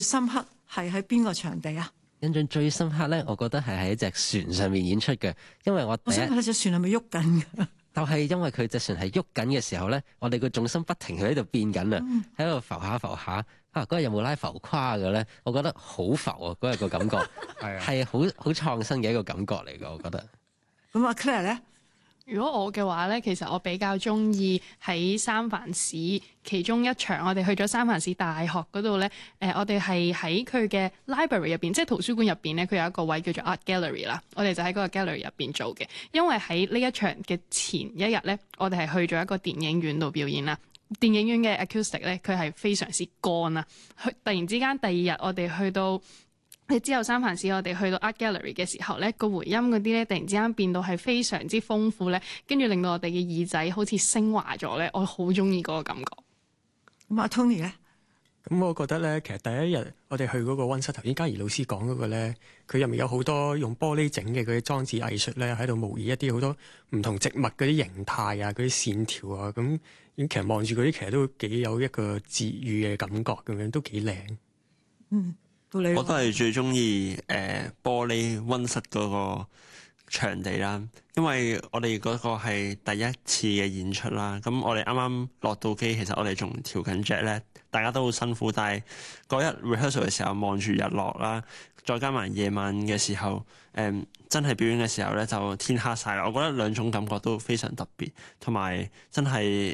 深刻係喺邊個場地啊？ 印象最深刻咧，我覺得係喺隻船上面演出嘅，因為我想問隻船係咪喐緊㗎？ 就係因為佢隻船係喐緊嘅時候咧，我哋個重心不停喺度變緊啊，喺度浮下浮下。嗰日有冇拉浮誇嘅咧？我覺得好浮啊！嗰日個感覺係好創新嘅一個感覺嚟㗎，我覺得。 咁阿 Claire 咧？ 如果我嘅話咧，其實我比較中意喺三藩市其中一場，我哋去咗三藩市大學嗰度咧。我哋係喺佢嘅 library 入邊，即係圖書館入邊咧，佢有一個位叫做 art gallery 啦。我哋就喺嗰個 gallery 入邊做嘅。因為喺呢一場嘅前一日咧，我哋係去咗一個電影院度表演啦。電影院嘅 acoustic 咧，佢係非常之乾啊。突然之間，第二日我哋去到。之後三藩市我哋去到 Art Gallery 嘅時候咧，個回音嗰啲咧突然之間變到係非常之豐富咧，跟住令到我哋嘅耳仔好似升華咗咧，我好中意嗰個感覺。 咁阿 Tony 咧？ 咁我覺得咧，其實第一日我哋去嗰個溫室，頭先嘉怡老師講嗰個咧，佢入面有好多用玻璃整嘅嗰啲裝置藝術咧，喺度模擬一啲好多唔同植物嗰啲形態啊，嗰啲線條啊，咁其實望住嗰啲其實都幾有一個治癒嘅感覺，咁樣都幾靚。 我都係最中意玻璃溫室嗰個場地啦，因為我哋嗰個係第一次嘅演出啦。咁我哋啱啱落到機，其實我哋仲調緊 jet 咧，大家都好辛苦。但係嗰日 rehearsal 嘅時候，望住日落啦，再加埋夜晚嘅時候，真係表演嘅時候咧，就天黑晒啦。我覺得兩種感覺都非常特別，同埋真係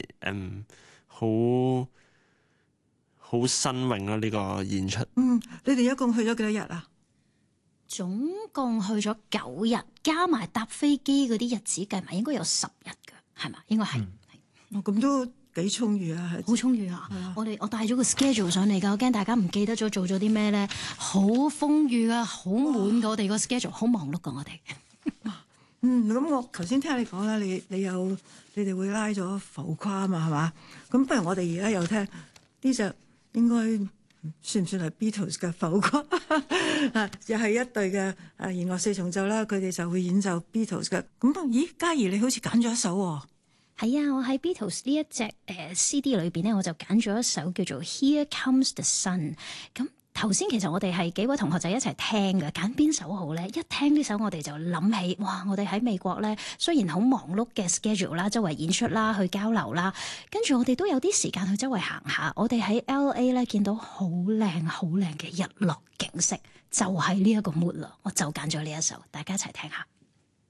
好新穎咯！呢個演出。 你哋一共去咗幾多日啊？ 總共去咗9日，加埋搭飛機嗰啲日子計埋，應該有10日㗎，係嘛？應該係。 咁都幾充裕啊！ 好充裕啊！我帶咗個 schedule 上嚟㗎，我驚大家唔記得咗做咗啲咩咧，好豐裕啊，好滿㗎！我哋個 schedule 好忙碌㗎，我哋。 咁我頭先聽你講啦，你哋會拉咗浮誇啊嘛，係嘛？咁不如我哋而家又聽呢隻。應該算唔算係 Beatles 嘅浮誇？又係一隊嘅弦樂四重奏啦，佢哋就會演奏 Beatles 嘅。咁咦，嘉怡你好似揀咗一首喎？ 係啊，我喺 Beatles 呢一隻CD 裏邊咧，我就揀咗一首叫做 Here Comes the Sun。咁頭先其實我哋係幾位同學仔一齊聽嘅，揀邊首好咧？一聽呢首我哋就諗起，哇！我哋喺美國咧，雖然好忙碌嘅 schedule 啦，周圍演出啦，去交流啦，跟住我哋都有啲時間去周圍行下。我哋喺 LA 咧見到好靚好靚嘅日落景色，就係呢一個 mood 啦。我就揀咗呢一首，大家一齊聽下。